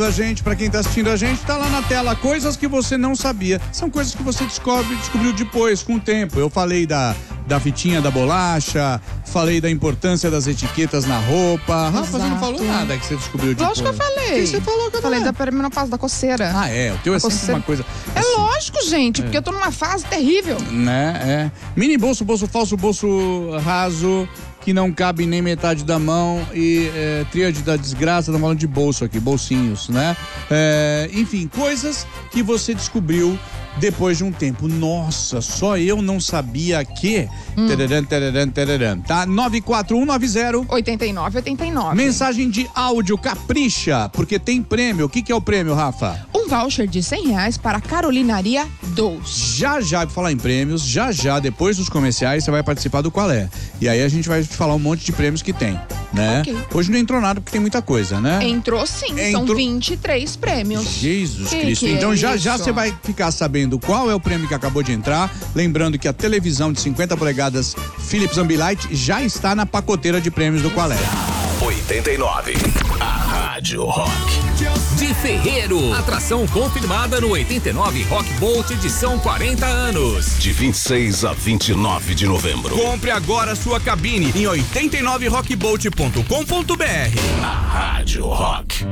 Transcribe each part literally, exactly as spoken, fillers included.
A gente, para quem tá assistindo a gente, tá lá na tela, coisas que você não sabia. São coisas que você descobre, descobriu depois, com o tempo. Eu falei da, da fitinha da bolacha, falei da importância das etiquetas na roupa. Rafa, você não falou nada que você descobriu depois. Lógico que eu falei. O que você falou, Cadê? Falei da perimenopausa, da coceira. Ah, é. O teu é sempre coceira. uma coisa... É assim, lógico, gente, porque eu tô numa fase terrível. Né, é. Mini bolso, bolso falso, bolso raso, que não cabe nem metade da mão e é, tríade da desgraça, estamos falando de bolso aqui, bolsinhos, né? É, enfim, coisas que você descobriu depois de um tempo. Nossa, só eu não sabia que... Hum. Tararam, tararam, tararam, tá? nove quatro um nove zero oito nove oito nove. Mensagem de áudio, capricha, porque tem prêmio. O que que é o prêmio, Rafa? Um voucher de cem reais para a Carolinaria dois. Já já, vou falar em prêmios, já já, depois dos comerciais, você vai participar do Qual É. E aí a gente vai te falar um monte de prêmios que tem, né? Okay. Hoje não entrou nada porque tem muita coisa, né? Entrou sim, Entrou... são vinte e três prêmios. Jesus que Cristo. Que então é já isso? já você vai ficar sabendo qual é o prêmio que acabou de entrar. Lembrando que a televisão de cinquenta polegadas Philips Ambilight já está na pacoteira de prêmios do Qual É. oitenta e nove, a Rádio Rock. De Ferreiro, atração confirmada no oitenta e nove Rock Bolt edição quarenta anos. De vinte e seis a vinte e nove de novembro. Compre agora sua cabine em oitenta e nove rock bolt ponto com ponto br. A Rádio Rock.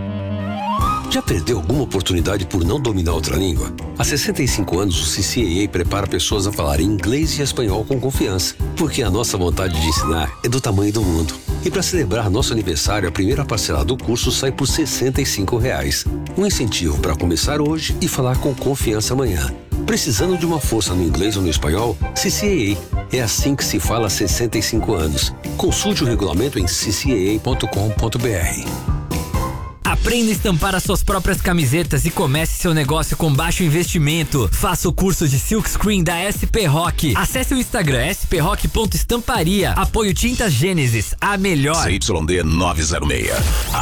Já perdeu alguma oportunidade por não dominar outra língua? Há sessenta e cinco anos, o C C A A prepara pessoas a falar inglês e espanhol com confiança, porque a nossa vontade de ensinar é do tamanho do mundo. E para celebrar nosso aniversário, a primeira parcela do curso sai por sessenta e cinco reais. Um incentivo para começar hoje e falar com confiança amanhã. Precisando de uma força no inglês ou no espanhol? C C A A. É assim que se fala há sessenta e cinco anos. Consulte o regulamento em c c a a ponto com ponto b r. Aprenda a estampar as suas próprias camisetas e comece seu negócio com baixo investimento. Faça o curso de Silkscreen da S P Rock. Acesse o Instagram s p rock ponto estamparia. Apoio Tintas Gênesis, a melhor. C Y D novecentos e seis.